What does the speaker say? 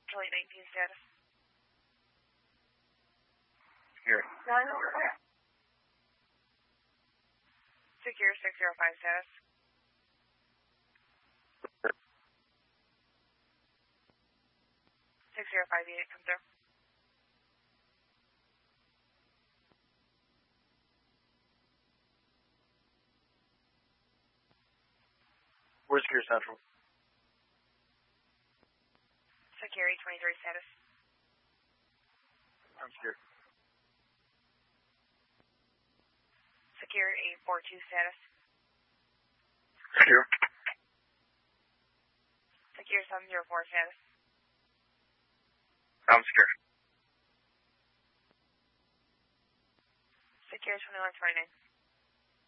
Charlie 19 status. Here. Secure 605 status. Sure. 6058, come through. Where's Secure Central? Security 23 status. I'm secure. Secure 842 status. Secure. Secure 704 status. I'm secure. Secure 2129.